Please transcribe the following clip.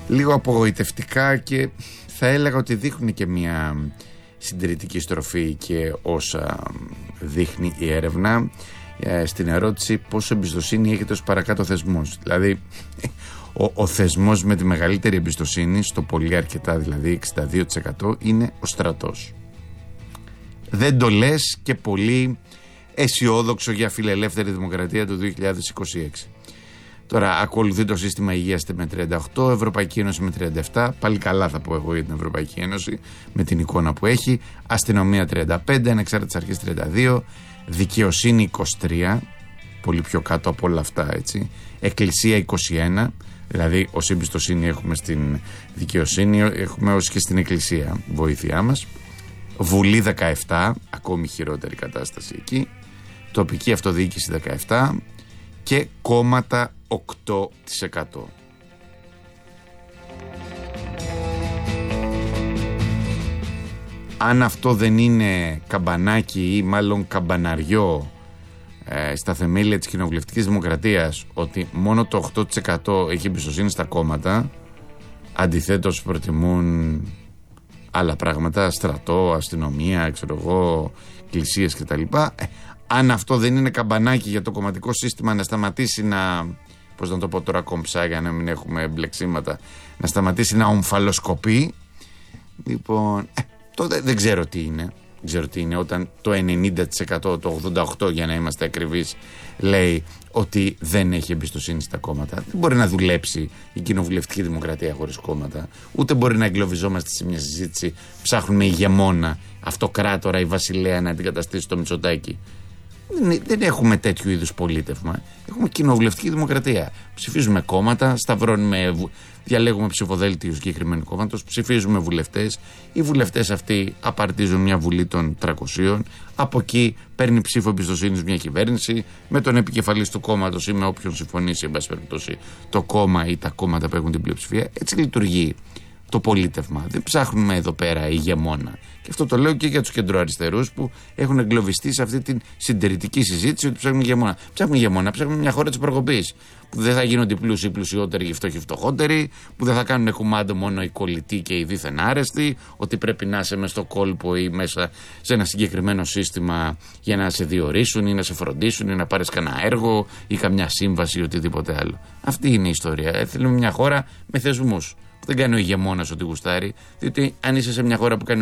λίγο απογοητευτικά και θα έλεγα ότι δείχνουν και μια συντηρητική στροφή και όσα δείχνει η έρευνα στην ερώτηση πόσο εμπιστοσύνη έχετε ως παρακάτω θεσμός. Δηλαδή ο θεσμός με τη μεγαλύτερη εμπιστοσύνη, στο πολύ αρκετά δηλαδή 62%, είναι ο στρατός. Δεν το λες και πολύ αισιόδοξο για φιλελεύθερη δημοκρατία του 2026. Τώρα ακολουθεί το σύστημα υγείας με 38, Ευρωπαϊκή Ένωση με 37, πάλι καλά θα πω εγώ για την Ευρωπαϊκή Ένωση με την εικόνα που έχει, αστυνομία 35, ανεξάρτητες αρχές 32, δικαιοσύνη 23, πολύ πιο κάτω από όλα αυτά, έτσι, εκκλησία 21, δηλαδή ως εμπιστοσύνη έχουμε στην δικαιοσύνη, έχουμε ως και στην εκκλησία βοήθειά μας, Βουλή 17, ακόμη χειρότερη κατάσταση εκεί, τοπική αυτοδιοίκηση 17 και κόμματα 8%. Αν αυτό δεν είναι καμπανάκι ή μάλλον καμπαναριό στα θεμέλια της κοινοβουλευτικής δημοκρατίας, ότι μόνο το 8% έχει εμπιστοσύνη στα κόμματα, αντιθέτως προτιμούν άλλα πράγματα, στρατό, αστυνομία, ξέρω εγώ, εκκλησίες κτλ. Αν αυτό δεν είναι καμπανάκι για το κομματικό σύστημα να σταματήσει να, πώς να το πω τώρα κομψά για να μην έχουμε μπλεξίματα, να σταματήσει να ομφαλοσκοπεί, λοιπόν, τότε δεν ξέρω τι είναι. Δεν ξέρω τι είναι όταν το 90%, το 88% για να είμαστε ακριβείς, λέει ότι δεν έχει εμπιστοσύνη στα κόμματα. Δεν μπορεί να δουλέψει η κοινοβουλευτική δημοκρατία χωρίς κόμματα. Ούτε μπορεί να εγκλωβιζόμαστε σε μια συζήτηση. Ψάχνουμε ηγεμόνα, αυτοκράτορα ή βασιλέα να αντικαταστήσει το Μητσοτάκη. Δεν έχουμε τέτοιου είδους πολίτευμα. Έχουμε κοινοβουλευτική δημοκρατία. Ψηφίζουμε κόμματα, διαλέγουμε ψηφοδέλτιο συγκεκριμένου κόμματος, ψηφίζουμε βουλευτές. Οι βουλευτές αυτοί απαρτίζουν μια βουλή των 300. Από εκεί παίρνει ψήφο εμπιστοσύνης μια κυβέρνηση, με τον επικεφαλής του κόμματος ή με όποιον συμφωνήσει, εν πάση περιπτώσει, το κόμμα ή τα κόμματα που έχουν την πλειοψηφία. Έτσι λειτουργεί το πολίτευμα. Δεν ψάχνουμε εδώ πέρα ηγεμόνα. Και αυτό το λέω και για τους κεντροαριστερούς που έχουν εγκλωβιστεί σε αυτή την συντηρητική συζήτηση ότι ψάχνουν ηγεμόνα. Ψάχνουν ηγεμόνα, ψάχνουν μια χώρα της προκοπής. Που δεν θα γίνονται οι πλούσιοι πλουσιότεροι και οι φτωχοί φτωχότεροι, που δεν θα κάνουν κουμάντο μόνο οι κολλητοί και οι δίθεν άρεστοι, ότι πρέπει να είσαι μέσα στο κόλπο ή μέσα σε ένα συγκεκριμένο σύστημα για να σε διορίσουν ή να σε φροντίσουν ή να πάρεις κανένα έργο ή καμιά σύμβαση ή οτιδήποτε άλλο. Αυτή είναι η ιστορία. Θέλουμε μια χώρα με θεσμούς. Δεν κάνει ο ηγεμόνας ό,τι γουστάρει, διότι αν είσαι σε μια χώρα που κάνει